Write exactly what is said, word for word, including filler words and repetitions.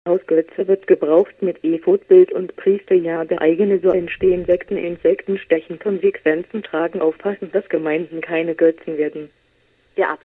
Hausgötze wird gebraucht mit Ephod-Bild und Priesterjade eigene, so entstehen Sekten, Insekten stechen, Konsequenzen tragen, aufpassen, dass Gemeinden keine Götzen werden. Der